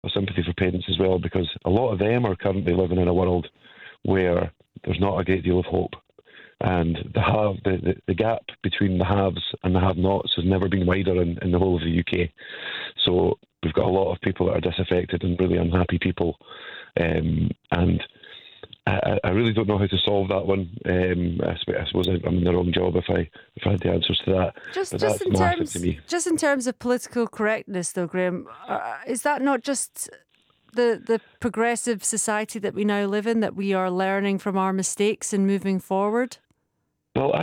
of sympathy for parents as well, because a lot of them are currently living in a world where there's not a great deal of hope. And the gap between the haves and the have-nots has never been wider in the whole of the UK. So we've got a lot of people that are disaffected and really unhappy people. And I really don't know how to solve that one. I suppose I'm in the wrong job if I had the answers to that. Just in terms of political correctness, though, Graham, is that not just the progressive society that we now live in, that we are learning from our mistakes and moving forward? Well,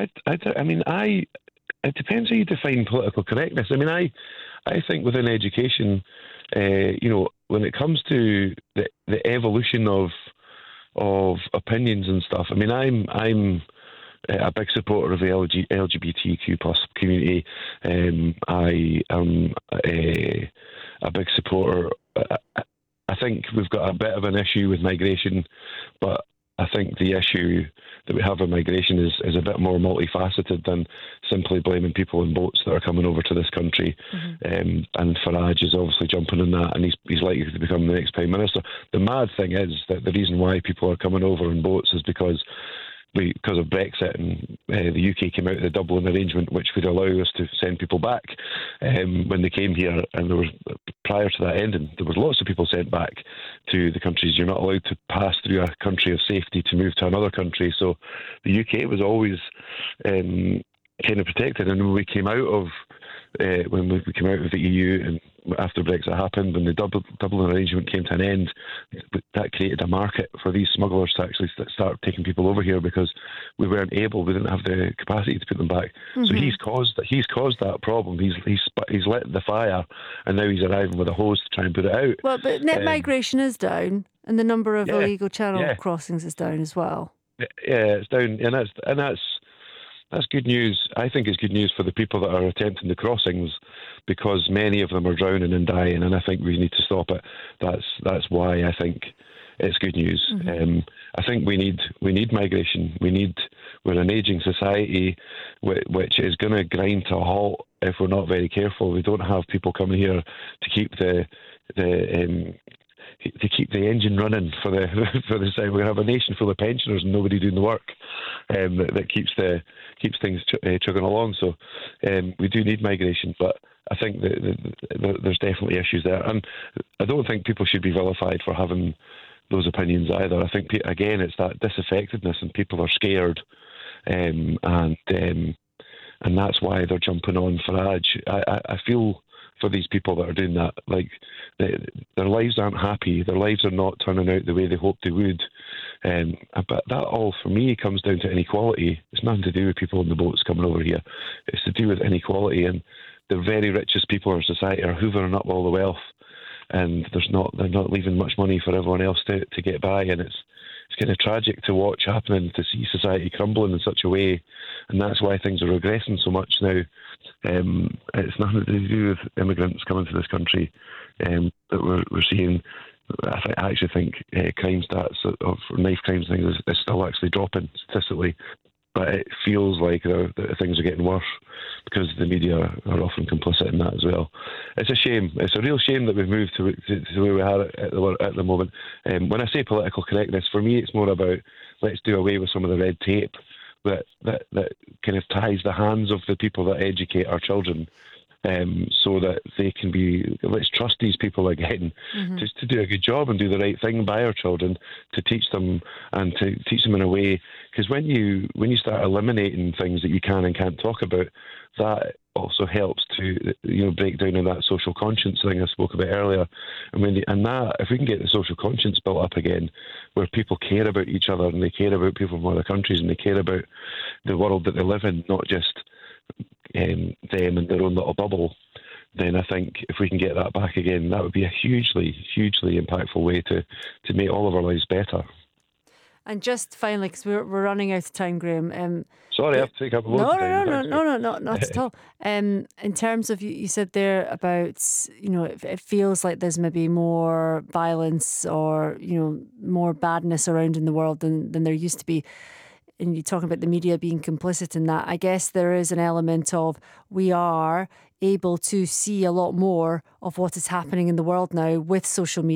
it depends how you define political correctness. I mean, I think within education, when it comes to the evolution of opinions and stuff, I mean, I'm a big supporter of the LGBTQ plus community. I am a big supporter. I think we've got a bit of an issue with migration, but I think the issue that we have with migration is a bit more multifaceted than simply blaming people in boats that are coming over to this country. Mm-hmm. And Farage is obviously jumping on that, and he's likely to become the next Prime Minister. The mad thing is that the reason why people are coming over in boats is because of Brexit, and the UK came out of the Dublin arrangement, which would allow us to send people back when they came here. And prior to that ending, there was lots of people sent back to the countries. You're not allowed to pass through a country of safety to move to another country. So the UK was always kind of protected. And when we came out of the EU, and after Brexit happened, when the Dublin arrangement came to an end, that created a market for these smugglers to actually start taking people over here, because we didn't have the capacity to put them back. Mm-hmm. So he's caused that problem. He's lit the fire, and now he's arriving with a hose to try and put it out. Well, but net migration is down, and the number of illegal channel crossings is down as well. Yeah, it's down, and that's good news. I think it's good news for the people that are attempting the crossings, because many of them are drowning and dying, and I think we need to stop it. That's why I think it's good news. Mm-hmm. I think we need migration. We're an ageing society, which is going to grind to a halt if we're not very careful. We don't have people coming here to keep the engine running for the side. We have a nation full of pensioners and nobody doing the work that keeps things chugging along. So we do need migration, but I think that there's definitely issues there, and I don't think people should be vilified for having those opinions either. I think again it's that disaffectedness, and people are scared, and that's why they're jumping on Farage. I feel for these people that are doing that. Like, their lives aren't happy. Their lives are not turning out the way they hoped they would. But that all, for me, comes down to inequality. It's nothing to do with people in the boats coming over here. It's to do with inequality. And the very richest people in society are hoovering up all the wealth, and they're not leaving much money for everyone else to get by. And it's kind of tragic to watch happening, to see society crumbling in such a way, and that's why things are regressing so much now. It's nothing to do with immigrants coming to this country that we're seeing. I actually think crime stats of knife crimes and things is still actually dropping statistically, but it feels like things are getting worse because the media are often complicit in that as well. It's a shame. It's a real shame that we've moved to where we are at the moment. When I say political correctness, for me it's more about, let's do away with some of the red tape that kind of ties the hands of the people that educate our children, so that they can be, let's trust these people again, mm-hmm. to do a good job and do the right thing by our children, to teach them in a way, because when you start eliminating things that you can and can't talk about, that also helps to break down on that social conscience thing I spoke about earlier. And that, if we can get the social conscience built up again, where people care about each other and they care about people from other countries and they care about the world that they live in, not just them and their own little bubble, then I think if we can get that back again, that would be a hugely, hugely impactful way to make all of our lives better. And just finally, because we're running out of time, Graham. Sorry, I have to take up a load of time. No, not at all. In terms of, you said there about, it feels like there's maybe more violence or, more badness around in the world than there used to be. And you're talking about the media being complicit in that. I guess there is an element of, we are able to see a lot more of what is happening in the world now with social media.